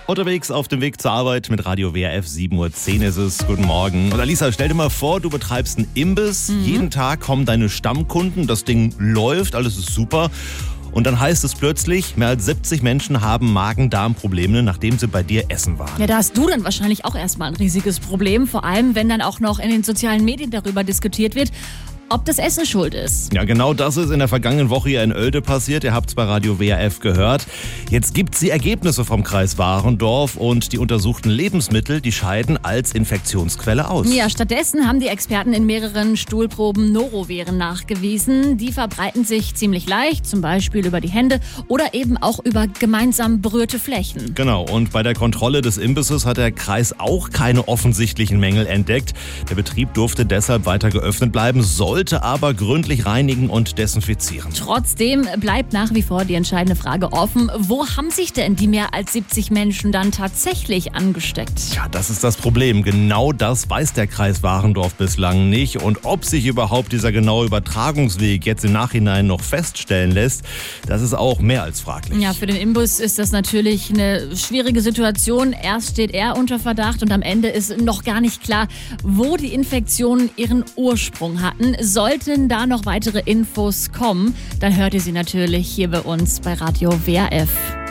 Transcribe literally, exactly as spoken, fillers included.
Unterwegs auf dem Weg zur Arbeit mit Radio W R F, sieben Uhr zehn ist es. Guten Morgen. Und Alisa, stell dir mal vor, du betreibst einen Imbiss. Mhm. Jeden Tag kommen deine Stammkunden, das Ding läuft, alles ist super. Und dann heißt es plötzlich, mehr als siebzig Menschen haben Magen-Darm-Probleme, nachdem sie bei dir essen waren. Ja, da hast du dann wahrscheinlich auch erstmal ein riesiges Problem. Vor allem, wenn dann auch noch in den sozialen Medien darüber diskutiert wird, ob das Essen schuld ist. Ja, genau das ist in der vergangenen Woche hier in Oelde passiert. Ihr habt es bei Radio W R F gehört. Jetzt gibt es die Ergebnisse vom Kreis Warendorf und die untersuchten Lebensmittel, die scheiden als Infektionsquelle aus. Ja, stattdessen haben die Experten in mehreren Stuhlproben Noroviren nachgewiesen. Die verbreiten sich ziemlich leicht, zum Beispiel über die Hände oder eben auch über gemeinsam berührte Flächen. Genau, und bei der Kontrolle des Imbisses hat der Kreis auch keine offensichtlichen Mängel entdeckt. Der Betrieb durfte deshalb weiter geöffnet bleiben, soll sollte aber gründlich reinigen und desinfizieren. Trotzdem bleibt nach wie vor die entscheidende Frage offen. Wo haben sich denn die mehr als siebzig Menschen dann tatsächlich angesteckt? Ja, das ist das Problem. Genau das weiß der Kreis Warendorf bislang nicht. Und ob sich überhaupt dieser genaue Übertragungsweg jetzt im Nachhinein noch feststellen lässt, das ist auch mehr als fraglich. Ja, für den Imbiss ist das natürlich eine schwierige Situation. Erst steht er unter Verdacht und am Ende ist noch gar nicht klar, wo die Infektionen ihren Ursprung hatten. Sollten da noch weitere Infos kommen, dann hört ihr sie natürlich hier bei uns bei Radio W R F.